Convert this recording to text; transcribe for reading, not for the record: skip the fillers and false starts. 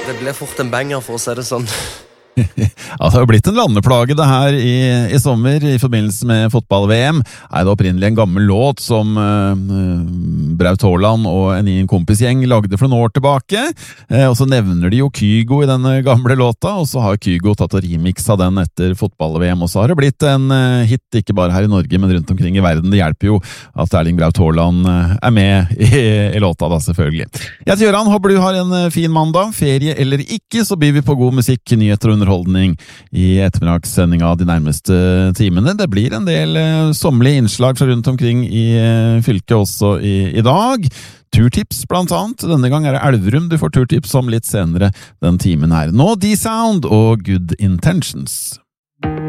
Det ble fort en banger, for å si det sånn. Ja, det har jo blitt en landeplage det her i sommer i forbindelse med fotball-VM. Det opprinnelig en gammel låt som Braut Haaland og en kompisgjeng lagde for noen år tilbake. Og så nevner de jo Kygo i denne gamle låta, og så har Kygo tatt og remixet den etter fotball-VM. Og så har det blitt en hit, ikke bare her i Norge, men rundt omkring i verden. Det hjelper jo at Erling Braut Haaland med i låta da, selvfølgelig. Jeg heter Gøran, håper du har en fin mandag. Ferie eller ikke, så byr vi på god musikk, nyheter og underholdning i ettermiddagssendinga de nærmeste timene. Det blir en del sommerlige innslag fra rundt omkring i fylket også i dag. Turtips blant annet. Denne gang det Elverum du får turtips om litt senere den timen her. Nå D-Sound og Good Intentions.